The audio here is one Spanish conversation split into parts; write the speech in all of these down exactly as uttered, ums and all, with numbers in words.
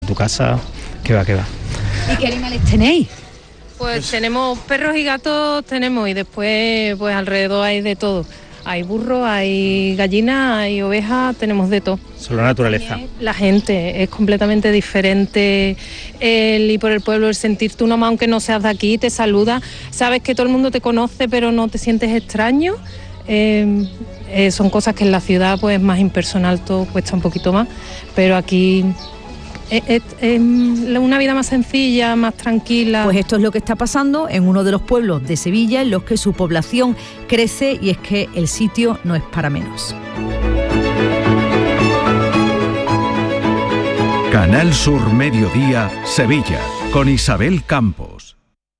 tu casa, que va, que va. ¿Y qué animales tenéis? Pues, pues tenemos perros y gatos, tenemos, y después pues alrededor hay de todo. Hay burros, hay gallinas, hay ovejas, tenemos de todo. Solo la naturaleza. La gente, es completamente diferente el ir por el pueblo, el sentirte uno más, aunque no seas de aquí, te saluda, sabes que todo el mundo te conoce, pero no te sientes extraño. Eh, eh, son cosas que en la ciudad pues es más impersonal, todo cuesta un poquito más, pero aquí... Es, es, es una vida más sencilla, más tranquila. Pues esto es lo que está pasando en uno de los pueblos de Sevilla en los que su población crece, y es que el sitio no es para menos. Canal Sur Mediodía, Sevilla, con Isabel Campos.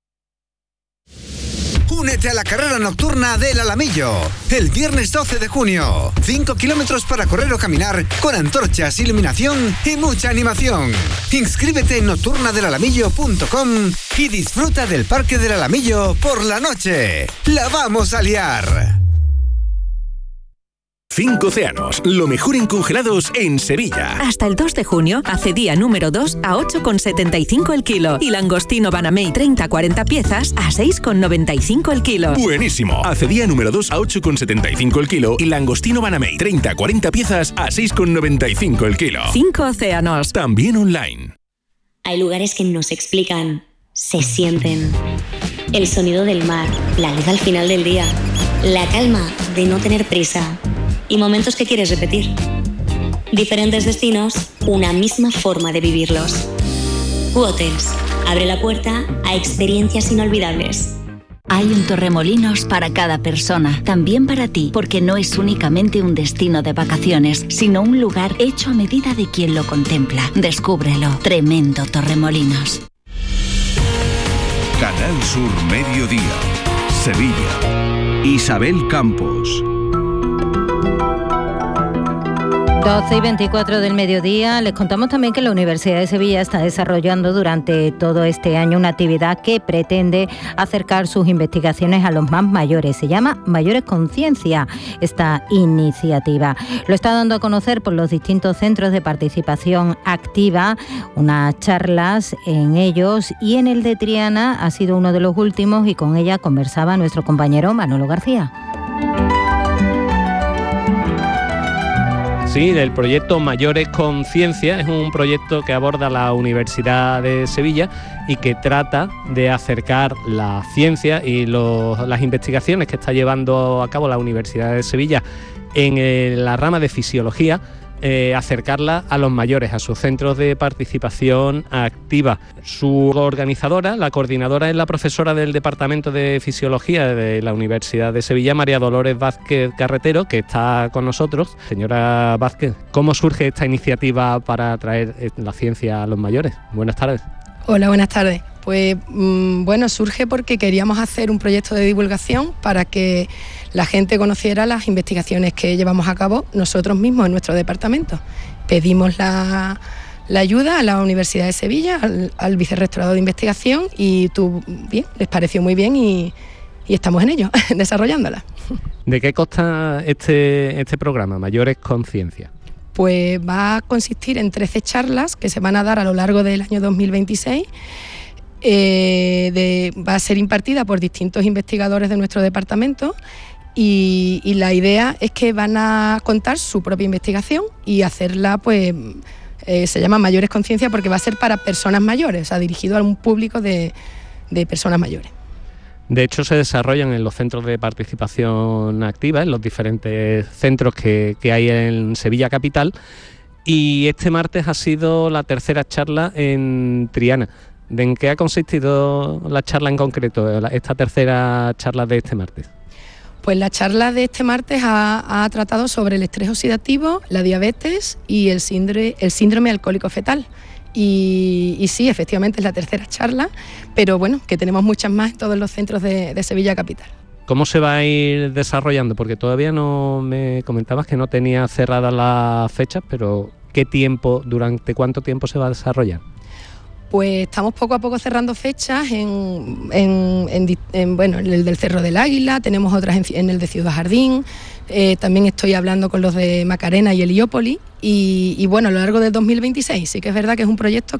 Únete a la carrera nocturna del Alamillo, el viernes doce de junio. cinco kilómetros para correr o caminar, con antorchas, iluminación y mucha animación. Inscríbete en nocturna del alamillo punto com y disfruta del Parque del Alamillo por la noche. ¡La vamos a liar! Cinco Océanos, lo mejor en congelados en Sevilla. Hasta el dos de junio, acedía número dos a ocho con setenta y cinco el kilo y langostino Banamey treinta a cuarenta piezas a seis con noventa y cinco el kilo. Buenísimo. Acedía número dos a ocho con setenta y cinco el kilo y langostino Banamey treinta a cuarenta piezas a seis con noventa y cinco el kilo. Cinco Océanos. También online. Hay lugares que no se explican, se sienten. El sonido del mar, la luz al final del día, la calma de no tener prisa. Y momentos que quieres repetir. Diferentes destinos, una misma forma de vivirlos. Q-Hotels abre la puerta a experiencias inolvidables. Hay un Torremolinos para cada persona, también para ti, porque no es únicamente un destino de vacaciones, sino un lugar hecho a medida de quien lo contempla. Descúbrelo. Tremendo Torremolinos. Canal Sur Mediodía, Sevilla. Isabel Campos. doce y veinticuatro del mediodía. Les contamos también que la Universidad de Sevilla está desarrollando durante todo este año una actividad que pretende acercar sus investigaciones a los más mayores. Se llama Mayores Conciencia, esta iniciativa. Lo está dando a conocer por los distintos centros de participación activa, unas charlas en ellos, y en el de Triana ha sido uno de los últimos, y con ella conversaba nuestro compañero Manolo García. Sí, del proyecto Mayores Conciencia. Es un proyecto que aborda la Universidad de Sevilla y que trata de acercar la ciencia y los, las investigaciones que está llevando a cabo la Universidad de Sevilla en el, la rama de fisiología, eh, acercarla a los mayores, a sus centros de participación activa. Su organizadora, la coordinadora, es la profesora del Departamento de Fisiología de la Universidad de Sevilla, María Dolores Vázquez Carretero, que está con nosotros. Señora Vázquez, ¿cómo surge esta iniciativa para traer la ciencia a los mayores? Buenas tardes. Hola, buenas tardes. Pues mmm, bueno, surge porque queríamos hacer un proyecto de divulgación para que la gente conociera las investigaciones que llevamos a cabo nosotros mismos en nuestro departamento. Pedimos la, la ayuda a la Universidad de Sevilla, al, al vicerrectorado de investigación, y tú, bien, les pareció muy bien y, y estamos en ello, desarrollándola. ¿De qué consta este, este programa, Mayores Conciencia? Pues va a consistir en trece charlas que se van a dar a lo largo del año dos mil veintiséis. Eh, de, va a ser impartida por distintos investigadores de nuestro departamento y, y la idea es que van a contar su propia investigación y hacerla, pues, eh, se llama Mayores Conciencia porque va a ser para personas mayores, o sea, dirigido a un público de, de personas mayores. De hecho, se desarrollan en los centros de participación activa, en los diferentes centros que, que hay en Sevilla Capital, y este martes ha sido la tercera charla en Triana. ¿De en qué ha consistido la charla en concreto, esta tercera charla de este martes? Pues la charla de este martes ha, ha tratado sobre el estrés oxidativo, la diabetes y el síndrome, el síndrome alcohólico fetal. Y, y sí, efectivamente es la tercera charla, pero bueno, que tenemos muchas más en todos los centros de, de Sevilla Capital. ¿Cómo se va a ir desarrollando? Porque todavía no me comentabas que no tenía cerradas las fechas, pero ¿qué tiempo, durante cuánto tiempo se va a desarrollar? Pues estamos poco a poco cerrando fechas en, en, en, en bueno, en el del Cerro del Águila, tenemos otras en, en el de Ciudad Jardín, eh, también estoy hablando con los de Macarena y Heliópolis y, y bueno, a lo largo del dos mil veintiséis sí que es verdad que es un proyecto